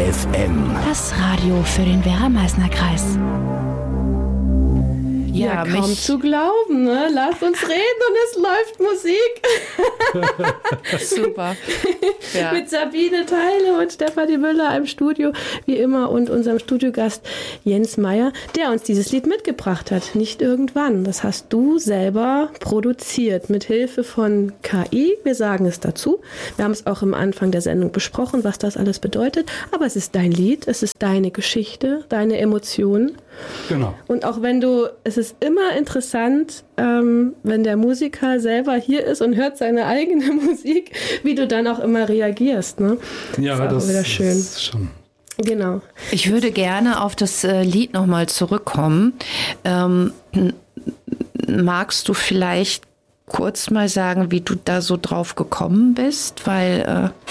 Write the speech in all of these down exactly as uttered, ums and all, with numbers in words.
F M. Das Radio für den Werra-Meißner-Kreis. Ja, ja, kaum zu glauben, ne? Lasst uns reden und es läuft Musik. Super. Ja. Mit Sabine Theile und Stefanie Müller im Studio, wie immer, und unserem Studiogast Jens Meyer, der uns dieses Lied mitgebracht hat. Nicht irgendwann. Das hast du selber produziert, mit Hilfe von K I. Wir sagen es dazu. Wir haben es auch am Anfang der Sendung besprochen, was das alles bedeutet. Aber es ist dein Lied, es ist deine Geschichte, deine Emotionen. Genau. Und auch wenn du, es ist immer interessant, ähm, wenn der Musiker selber hier ist und hört seine eigene Musik, wie du dann auch immer reagierst. Ne? Ja, das ist, das, wieder schön. das ist schon. Genau. Ich würde gerne auf das äh, Lied nochmal zurückkommen. Ähm, magst du vielleicht kurz mal sagen, wie du da so drauf gekommen bist? Weil äh,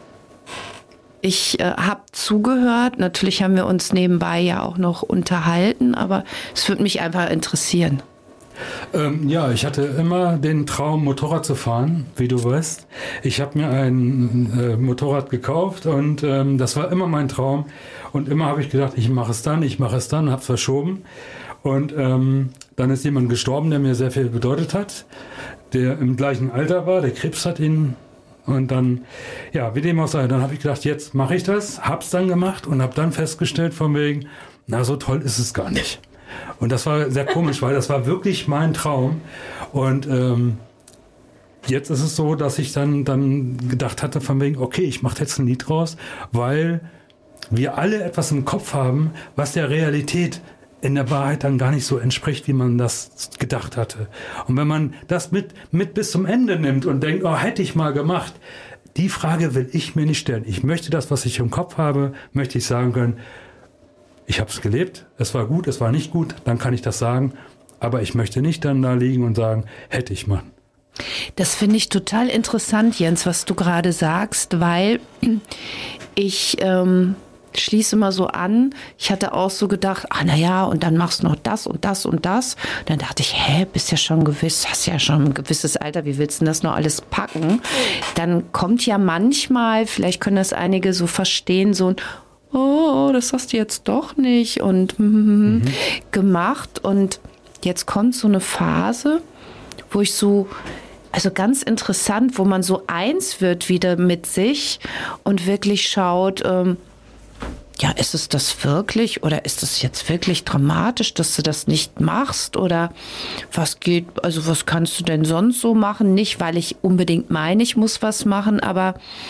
ich äh, habe zugehört. Natürlich haben wir uns nebenbei ja auch noch unterhalten, aber es würde mich einfach interessieren. Ähm, ja, ich hatte immer den Traum, Motorrad zu fahren, wie du weißt. Ich habe mir ein äh, Motorrad gekauft und ähm, das war immer mein Traum. Und immer habe ich gedacht, ich mache es dann, ich mache es dann, habe es verschoben. Und ähm, dann ist jemand gestorben, der mir sehr viel bedeutet hat, der im gleichen Alter war, der Krebs hat ihn. Und dann, ja, wie dem auch sei, dann habe ich gedacht, jetzt mache ich das, hab's dann gemacht und habe dann festgestellt von wegen, na, so toll ist es gar nicht. Und das war sehr komisch, weil das war wirklich mein Traum. Und ähm, jetzt ist es so, dass ich dann, dann gedacht hatte von wegen, okay, ich mache jetzt ein Lied raus, weil wir alle etwas im Kopf haben, was der Realität in der Wahrheit dann gar nicht so entspricht, wie man das gedacht hatte. Und wenn man das mit, mit bis zum Ende nimmt und denkt, oh, hätte ich mal gemacht, die Frage will ich mir nicht stellen. Ich möchte das, was ich im Kopf habe, möchte ich sagen können, ich habe es gelebt, es war gut, es war nicht gut, dann kann ich das sagen, aber ich möchte nicht dann da liegen und sagen, hätte ich mal. Das finde ich total interessant, Jens, was du gerade sagst, weil ich ähm, schließe mal so an, ich hatte auch so gedacht, ah naja, und dann machst du noch das und das und das. Und dann dachte ich, hä, bist ja schon gewiss, hast ja schon ein gewisses Alter, wie willst du denn das noch alles packen? Dann kommt ja manchmal, vielleicht können das einige so verstehen, so ein oh, das hast du jetzt doch nicht und mhm. gemacht. Und jetzt kommt so eine Phase, wo ich so, also ganz interessant, wo man so eins wird wieder mit sich und wirklich schaut, ähm, ja, ist es das wirklich oder ist es jetzt wirklich dramatisch, dass du das nicht machst oder was geht, also was kannst du denn sonst so machen? Nicht, weil ich unbedingt meine, ich muss was machen, aber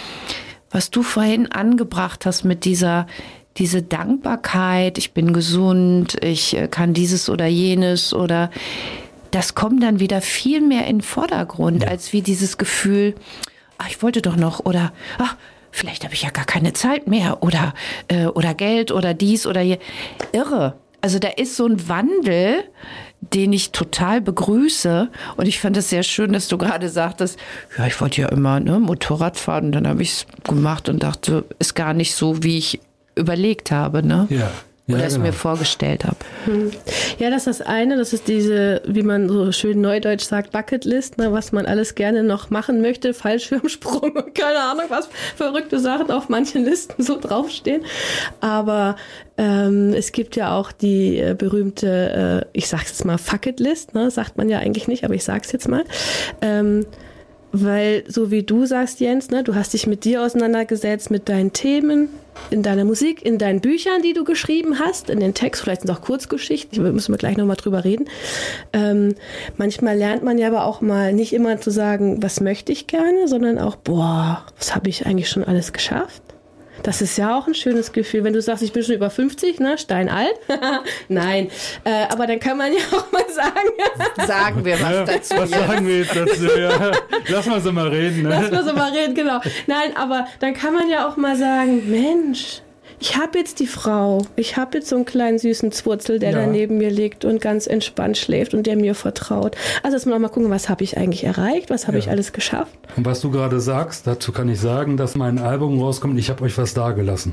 was du vorhin angebracht hast mit dieser diese Dankbarkeit, ich bin gesund, ich kann dieses oder jenes oder das kommt dann wieder viel mehr in den Vordergrund, ja. als wie dieses Gefühl, ach, ich wollte doch noch oder ach, vielleicht habe ich ja gar keine Zeit mehr oder, äh, oder Geld oder dies oder je. Irre. Also da ist so ein Wandel, den ich total begrüße. Und ich fand es sehr schön, dass du gerade sagtest, ja, ich wollte ja immer ne, Motorrad fahren. Und dann habe ich es gemacht und dachte, ist gar nicht so, wie ich überlegt habe. Ne? Ja. Ja, oder es genau. mir vorgestellt habe. Ja, das ist das eine, das ist diese, wie man so schön neudeutsch sagt, Bucketlist, ne, was man alles gerne noch machen möchte, Fallschirmsprung und keine Ahnung, was verrückte Sachen auf manchen Listen so draufstehen. Aber ähm, es gibt ja auch die äh, berühmte, äh, ich sag's jetzt mal, Fucketlist, ne, sagt man ja eigentlich nicht, aber ich sag's jetzt mal. Ähm, Weil, so wie du sagst, Jens, ne, du hast dich mit dir auseinandergesetzt, mit deinen Themen, in deiner Musik, in deinen Büchern, die du geschrieben hast, in den Text, vielleicht sind es auch Kurzgeschichten, da müssen wir gleich nochmal drüber reden. Ähm, manchmal lernt man ja aber auch mal nicht immer zu sagen, was möchte ich gerne, sondern auch, boah, was habe ich eigentlich schon alles geschafft? Das ist ja auch ein schönes Gefühl, wenn du sagst, ich bin schon über fünfzig, ne, steinalt. Nein, äh, aber dann kann man ja auch mal sagen, sagen wir was ja, dazu. Was sagen wir jetzt dazu? Ja. Lass mal so mal reden. Ne? Lass mal so mal reden, genau. Nein, aber dann kann man ja auch mal sagen, Mensch, ich habe jetzt die Frau, ich habe jetzt so einen kleinen süßen Zwurzel, der ja. da neben mir liegt und ganz entspannt schläft und der mir vertraut. Also dass man auch mal gucken, was habe ich eigentlich erreicht, was habe ja. ich alles geschafft. Und was du gerade sagst, dazu kann ich sagen, dass mein Album rauskommt, ich habe euch was dagelassen.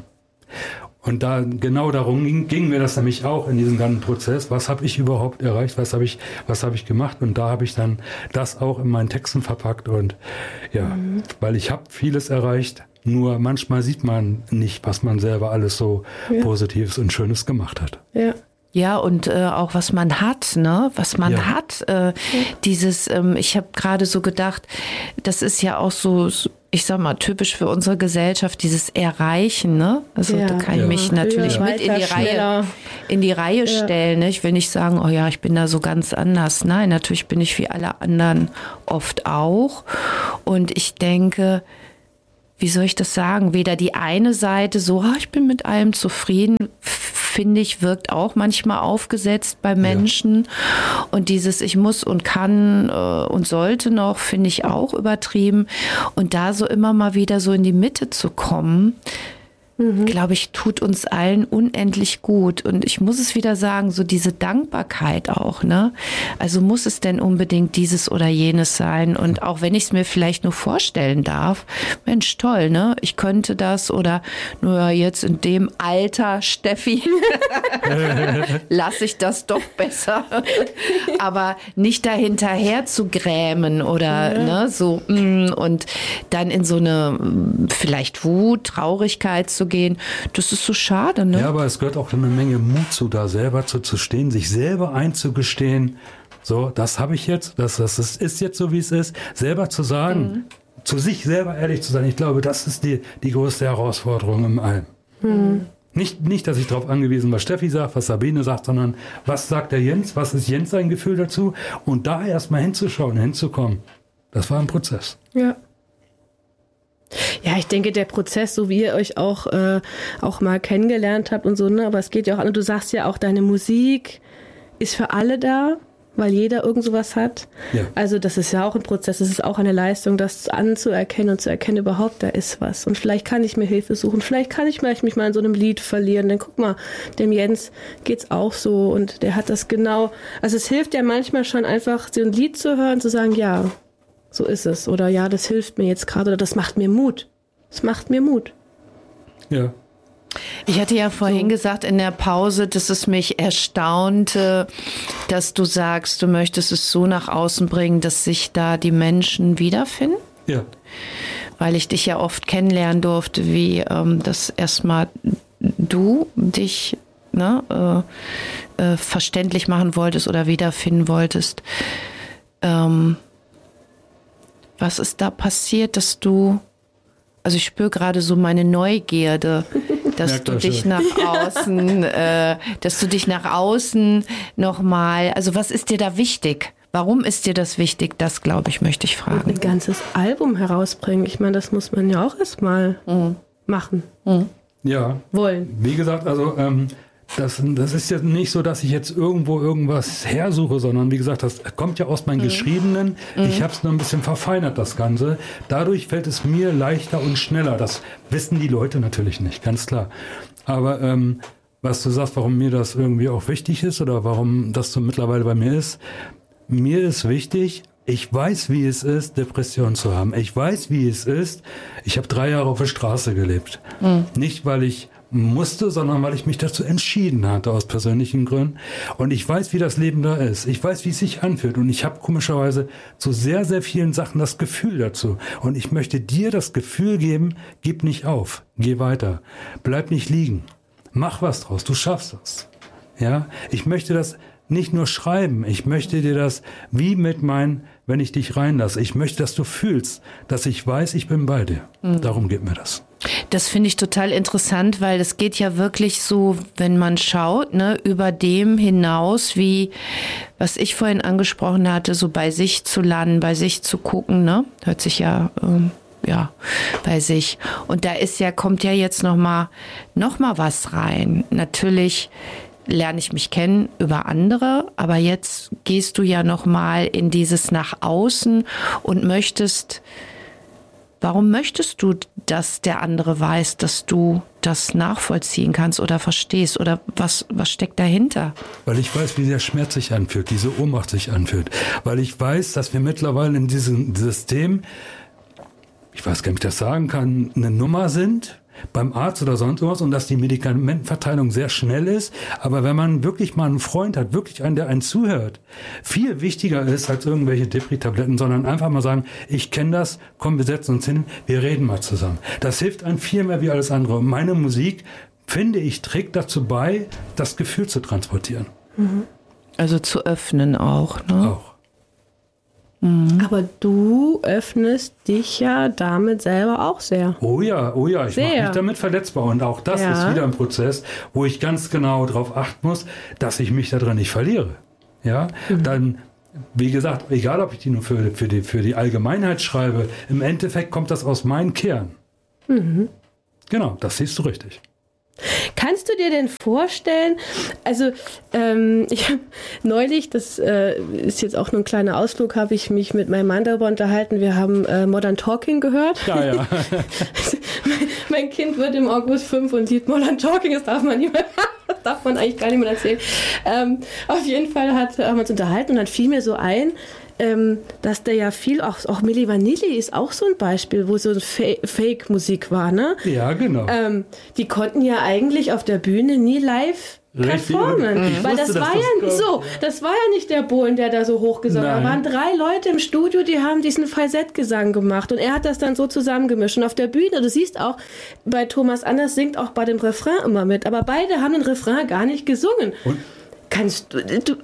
Und da genau darum ging, ging mir das nämlich auch in diesem ganzen Prozess. Was habe ich überhaupt erreicht? Was habe ich, was habe ich gemacht? Und da habe ich dann das auch in meinen Texten verpackt. Und ja, mhm. weil ich habe vieles erreicht, Nur manchmal sieht man nicht, was man selber alles so ja. Positives und Schönes gemacht hat. Ja. Ja, und äh, auch was man hat, ne? Was man ja. hat. Äh, ja. Dieses, ähm, ich habe gerade so gedacht, das ist ja auch so, ich sag mal, typisch für unsere Gesellschaft, dieses Erreichen, ne? Also ja. da kann ich ja. mich natürlich ja. mit in die Reihe, in die Reihe ja. stellen. Ne? Ich will nicht sagen, oh ja, ich bin da so ganz anders. Nein, natürlich bin ich wie alle anderen oft auch. Und ich denke, wie soll ich das sagen? Weder die eine Seite so, oh, ich bin mit allem zufrieden, finde ich, wirkt auch manchmal aufgesetzt bei Menschen. Ja. Und dieses ich muss und kann äh, und sollte noch, finde ich auch übertrieben. Und da so immer mal wieder so in die Mitte zu kommen, mhm. glaube ich, tut uns allen unendlich gut. Und ich muss es wieder sagen, so diese Dankbarkeit auch, ne? Also muss es denn unbedingt dieses oder jenes sein? Und auch wenn ich es mir vielleicht nur vorstellen darf, Mensch, toll, ne? Ich könnte das oder nur jetzt in dem Alter, Steffi, lasse ich das doch besser. Aber nicht dahinterher zu grämen oder ja. ne, so mh, und dann in so eine vielleicht Wut, Traurigkeit zu gehen, das ist so schade, ne? Ja, aber es gehört auch eine Menge Mut zu, da selber zu, zu stehen, sich selber einzugestehen, so, das habe ich jetzt, das, das ist, ist jetzt so, wie es ist, selber zu sagen, mhm. zu sich selber ehrlich zu sein, ich glaube, das ist die, die größte Herausforderung im Allem. Mhm. Nicht, nicht, dass ich darauf angewiesen bin, was Steffi sagt, was Sabine sagt, sondern was sagt der Jens, was ist Jens sein Gefühl dazu und da erstmal hinzuschauen, hinzukommen, das war ein Prozess. Ja. Ja, ich denke, der Prozess, so wie ihr euch auch, äh, auch mal kennengelernt habt und so, ne, aber es geht ja auch an, du sagst ja auch, deine Musik ist für alle da, weil jeder irgend sowas hat. Ja. Also das ist ja auch ein Prozess, es ist auch eine Leistung, das anzuerkennen und zu erkennen, überhaupt, da ist was. Und vielleicht kann ich mir Hilfe suchen, vielleicht kann ich mich mal in so einem Lied verlieren, denn guck mal, dem Jens geht's auch so und der hat das genau, also es hilft ja manchmal schon einfach, so ein Lied zu hören, zu sagen, ja, so ist es. Oder ja, das hilft mir jetzt gerade oder das macht mir Mut. Das macht mir Mut. Ja. Ich hatte ja vorhin so. gesagt in der Pause, dass es mich erstaunte, dass du sagst, du möchtest es so nach außen bringen, dass sich da die Menschen wiederfinden. Ja. Weil ich dich ja oft kennenlernen durfte, wie ähm, das erstmal du dich ne, äh, äh, verständlich machen wolltest oder wiederfinden wolltest. Ähm, Was ist da passiert, dass du, also ich spüre gerade so meine Neugierde, dass du dich nach außen, äh, dass du dich nach außen nochmal, also was ist dir da wichtig? Warum ist dir das wichtig? Das, glaube ich, möchte ich fragen. Und ein ganzes Album herausbringen, ich meine, das muss man ja auch erstmal mhm. machen. Mhm. Ja. Wollen. Wie gesagt, also ähm, Das, das ist ja nicht so, dass ich jetzt irgendwo irgendwas hersuche, sondern wie gesagt, das kommt ja aus meinem mhm. Geschriebenen. Mhm. Ich habe es nur ein bisschen verfeinert, das Ganze. Dadurch fällt es mir leichter und schneller. Das wissen die Leute natürlich nicht, ganz klar. Aber ähm, was du sagst, warum mir das irgendwie auch wichtig ist oder warum das so mittlerweile bei mir ist, mir ist wichtig, ich weiß, wie es ist, Depression zu haben. Ich weiß, wie es ist. Ich habe drei Jahre auf der Straße gelebt. Mhm. Nicht, weil ich musste, sondern weil ich mich dazu entschieden hatte, aus persönlichen Gründen. Und ich weiß, wie das Leben da ist. Ich weiß, wie es sich anfühlt. Und ich habe komischerweise zu sehr, sehr vielen Sachen das Gefühl dazu. Und ich möchte dir das Gefühl geben, gib nicht auf, geh weiter, bleib nicht liegen, mach was draus, du schaffst das. Ja, ich möchte das nicht nur schreiben, ich möchte dir das wie mit meinen, wenn ich dich reinlasse, ich möchte, dass du fühlst, dass ich weiß, ich bin bei dir. Mhm. Darum geht mir das. Das finde ich total interessant, weil es geht ja wirklich so, wenn man schaut, ne, über dem hinaus, wie, was ich vorhin angesprochen hatte, so bei sich zu landen, bei sich zu gucken, ne, hört sich ja, ähm, ja, bei sich. Und da ist ja, kommt ja jetzt noch mal, noch mal was rein. Natürlich lerne ich mich kennen über andere, aber jetzt gehst du ja noch mal in dieses nach außen und möchtest, warum möchtest du, dass der andere weiß, dass du das nachvollziehen kannst oder verstehst oder was, was steckt dahinter? Weil ich weiß, wie der Schmerz sich anfühlt, diese Ohnmacht sich anfühlt. Weil ich weiß, dass wir mittlerweile in diesem System, ich weiß gar nicht, ob ich das sagen kann, eine Nummer sind, beim Arzt oder sonst was und dass die Medikamentenverteilung sehr schnell ist. Aber wenn man wirklich mal einen Freund hat, wirklich einen, der einen zuhört, viel wichtiger ist als irgendwelche Depri-Tabletten, sondern einfach mal sagen, ich kenne das, komm, wir setzen uns hin, wir reden mal zusammen. Das hilft einem viel mehr wie alles andere. Und meine Musik, finde ich, trägt dazu bei, das Gefühl zu transportieren. Also zu öffnen auch, ne? Auch. Aber du öffnest dich ja damit selber auch sehr. Oh ja, oh ja, ich mache Sehr. mich damit verletzbar. Und auch das Ja. ist wieder ein Prozess, wo ich ganz genau darauf achten muss, dass ich mich da drin nicht verliere. Ja, dann, wie gesagt, egal ob ich die nur für, für, die, für die Allgemeinheit schreibe, im Endeffekt kommt das aus meinem Kern. Genau, das siehst du richtig. Kannst du dir denn vorstellen, also ähm, ich habe neulich, das äh, ist jetzt auch nur ein kleiner Ausflug, habe ich mich mit meinem Mann darüber unterhalten, wir haben äh, Modern Talking gehört. Ja, ja. mein, mein Kind wird im August fünf und sieht Modern Talking, das darf man nicht mehr, das darf man eigentlich gar nicht mehr erzählen. Ähm, auf jeden Fall hat, haben wir uns unterhalten und dann fiel mir so ein, ähm, dass der ja viel, auch, auch Milli Vanilli ist auch so ein Beispiel, wo so ein Fa- Fake-Musik war, ne? Ja, genau. Ähm, die konnten ja eigentlich auf der Bühne nie live Richtig. performen. Ich Weil wusste, das dass war das ja kommt. so, das war ja nicht der Bohlen, der da so hochgesungen hat. Da Nein. waren drei Leute im Studio, die haben diesen Falsettgesang gemacht und er hat das dann so zusammengemischt. Und auf der Bühne, du siehst auch, bei Thomas Anders singt auch bei dem Refrain immer mit, aber beide haben den Refrain gar nicht gesungen. Und? Kannst du, du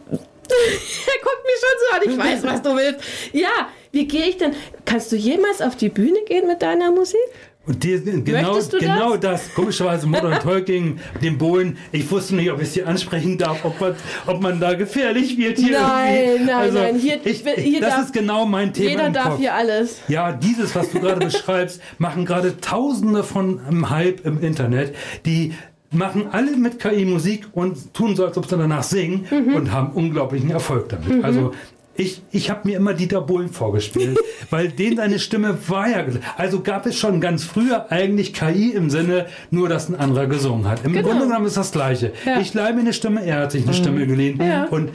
er guckt mich schon so an, ich weiß, was du willst. Ja, wie gehe ich denn? Kannst du jemals auf die Bühne gehen mit deiner Musik? Und die, genau, Möchtest du genau das? das, komischerweise Modern Talking, den Bohlen, ich wusste nicht, ob ich es hier ansprechen darf, ob man, ob man da gefährlich wird hier. Nein, irgendwie. nein, also, nein, hier- ich, hier das darf- ist genau mein Thema Jeder im darf Kopf. hier alles. Ja, dieses, was du gerade beschreibst, machen gerade Tausende von im Hype im Internet, die machen alle mit K I Musik und tun so, als ob sie danach singen Mhm. und haben unglaublichen Erfolg damit. Also ich, ich habe mir immer Dieter Bohlen vorgespielt, weil den seine Stimme war ja... Also gab es schon ganz früher eigentlich K I im Sinne, nur dass ein anderer gesungen hat. Im Genau. Grunde genommen ist das Gleiche. Ja. Ich leihe mir eine Stimme, er hat sich eine Stimme geliehen. Ja. Und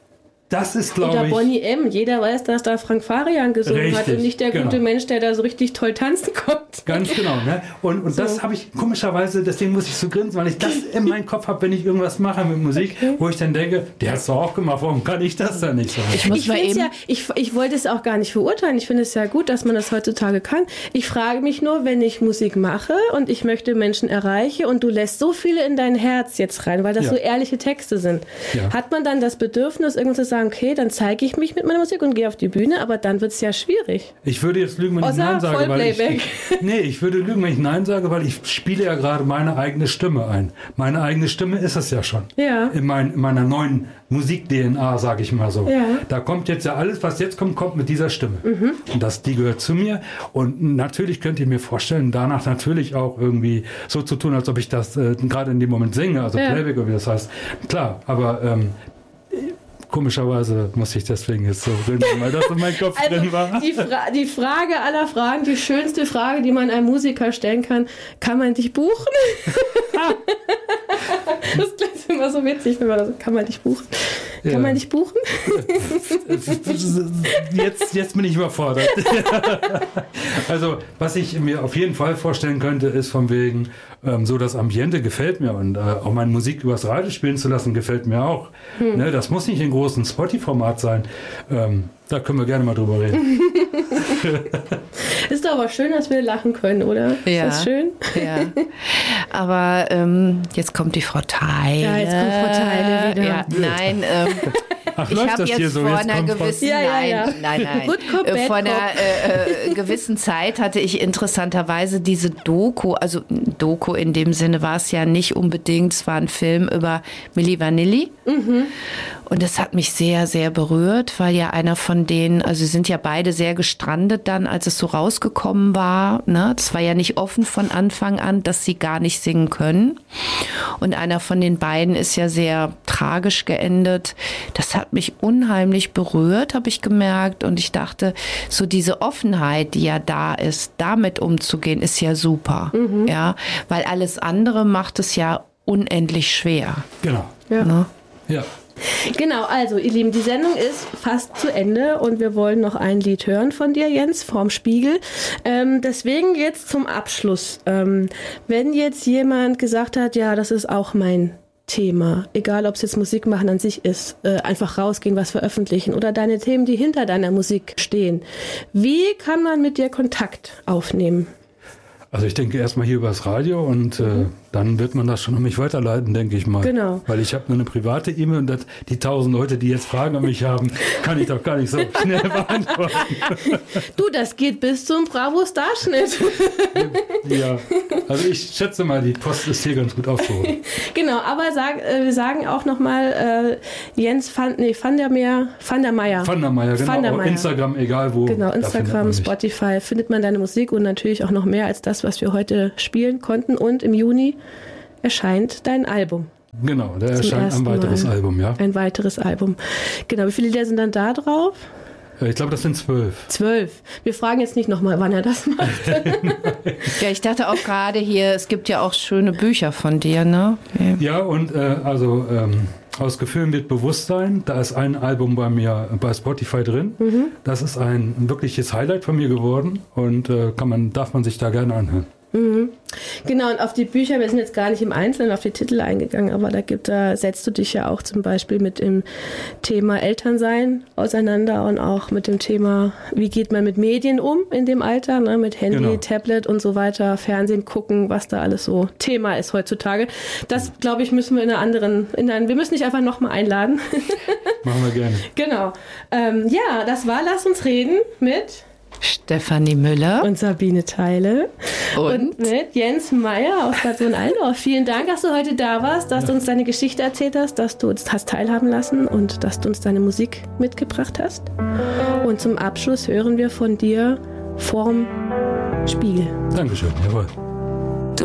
das ist, Oder glaube ich... Bonnie M. Jeder weiß, dass da Frank Farian gesungen hat Richtig, und nicht der genau. gute Mensch, der da so richtig toll tanzen konnte. Ganz genau, ne? Und, und das So. habe ich komischerweise, deswegen muss ich so grinsen, weil ich das in meinem Kopf habe, wenn ich irgendwas mache mit Musik, wo ich dann denke, der hat es doch auch gemacht, warum kann ich das dann nicht so? Ich muss Ich, mal find's eben. ja, ich, ich wollte es auch gar nicht verurteilen. Ich finde es ja gut, dass man das heutzutage kann. Ich frage mich nur, wenn ich Musik mache und ich möchte Menschen erreichen und du lässt so viele in dein Herz jetzt rein, weil das Ja. so ehrliche Texte sind. Ja. Hat man dann das Bedürfnis, irgendwann zu sagen, okay, dann zeige ich mich mit meiner Musik und gehe auf die Bühne, aber dann wird es ja schwierig. Ich würde jetzt lügen, wenn ich Außer Nein sage, weil ich, Vollplayback. nee, ich würde lügen, wenn ich Nein sage, weil ich spiele ja gerade meine eigene Stimme ein. Meine eigene Stimme ist es ja schon. Ja. In, mein, in meiner neuen Musik-D N A, sage ich mal so. Ja. Da kommt jetzt ja alles, was jetzt kommt, kommt mit dieser Stimme. Und das, die gehört zu mir. Und natürlich könnt ihr mir vorstellen, danach natürlich auch irgendwie so zu tun, als ob ich das äh, gerade in dem Moment singe, also Ja. Playback oder wie das heißt. Klar, aber ähm, komischerweise muss ich deswegen jetzt so grinsen, weil das in meinem Kopf drin war. Also die, Fra die Frage aller Fragen, die schönste Frage, die man einem Musiker stellen kann, kann man dich buchen? Das klingt immer so witzig, wenn man das, kann man dich buchen? Kann Ja. man dich buchen? Jetzt, jetzt bin ich überfordert. Also, was ich mir auf jeden Fall vorstellen könnte, ist von wegen, ähm, so das Ambiente gefällt mir und äh, auch meine Musik übers Radio spielen zu lassen, gefällt mir auch. Hm. Ne, das muss nicht in großen Spotify-Format sein. Ähm, da können wir gerne mal drüber reden. Ist doch aber schön, dass wir lachen können, oder? Ja. Ist das schön? Ja. Aber ähm, jetzt kommt die Frau Teile. Ja, jetzt kommt Frau Teile wieder. Ja, nein, ähm, Ach, ich läuft habe das jetzt hier so? vor Jetzt einer kommt Frau- gewissen, Ja, ja, nein, ja. nein, nein, Good Cop, Äh, Bad vor einer Cop. äh, äh, gewissen Zeit hatte ich interessanterweise diese Doku, also Doku in dem Sinne war es ja nicht unbedingt, es war ein Film über Milli Vanilli. Und das hat mich sehr, sehr berührt, weil ja einer von denen, also sie sind ja beide sehr gestrandet dann, als es so rausgekommen war. Ne? Das war ja nicht offen von Anfang an, dass sie gar nicht singen können. Und einer von den beiden ist ja sehr tragisch geendet. Das hat mich unheimlich berührt, habe ich gemerkt. Und ich dachte, so diese Offenheit, die ja da ist, damit umzugehen, ist ja super. Ja, weil alles andere macht es ja unendlich schwer. Genau. Ja. Ne? Ja, Genau, also ihr Lieben, die Sendung ist fast zu Ende und wir wollen noch ein Lied hören von dir, Jens, vorm Spiegel. Ähm, deswegen jetzt zum Abschluss. Ähm, wenn jetzt jemand gesagt hat, ja, das ist auch mein Thema, egal ob es jetzt Musik machen an sich ist, äh, einfach rausgehen, was veröffentlichen oder deine Themen, die hinter deiner Musik stehen. Wie kann man mit dir Kontakt aufnehmen? Also ich denke erstmal hier übers Radio und mhm. äh, dann wird man das schon an mich weiterleiten, denke ich mal. Genau. Weil ich habe nur eine private E-Mail und das, die tausend Leute, die jetzt Fragen an mich haben, kann ich doch gar nicht so schnell beantworten. Du, das geht bis zum Bravo-Starschnitt. Ja, also ich schätze mal, die Post ist hier ganz gut aufgehoben. Genau, aber sag, äh, wir sagen auch nochmal äh, Jens van, nee, van der Meer, van der Meyer. Van der Meyer, genau. Van der Meyer. Instagram, egal wo. Genau, Instagram, findet Spotify, findet man deine Musik und natürlich auch noch mehr als das, was wir heute spielen konnten. Und im Juni erscheint dein Album. Genau, da erscheint ein weiteres Mal. Album, ja. Ein weiteres Album. Genau, wie viele Lieder sind dann da drauf? Ich glaube, das sind zwölf. Zwölf. Wir fragen jetzt nicht nochmal, wann er das macht. Ja, ich dachte auch gerade hier, es gibt ja auch schöne Bücher von dir, ne? Ja, und äh, also ähm, aus Gefühlen wird Bewusstsein. Da ist ein Album bei mir bei Spotify drin. Mhm. Das ist ein wirkliches Highlight von mir geworden und äh, kann man, darf man sich da gerne anhören. Mhm. Genau, und auf die Bücher, wir sind jetzt gar nicht im Einzelnen auf die Titel eingegangen, aber da gibt, da setzt du dich ja auch zum Beispiel mit dem Thema Elternsein auseinander und auch mit dem Thema, wie geht man mit Medien um in dem Alter, ne, mit Handy, genau. Tablet und so weiter, Fernsehen gucken, was da alles so Thema ist heutzutage. Das, glaube ich, müssen wir in einer anderen, in einer, wir müssen dich einfach nochmal einladen. Machen wir gerne. Genau. Ähm, ja, das war Lass uns reden mit Stefanie Müller und Sabine Theile und, und mit Jens Meyer aus Bad Sohn-Allendorf. Vielen Dank, dass du heute da warst, dass ja. du uns deine Geschichte erzählt hast, dass du uns hast teilhaben lassen und dass du uns deine Musik mitgebracht hast. Und zum Abschluss hören wir von dir Vorm Spiegel. Dankeschön, jawohl.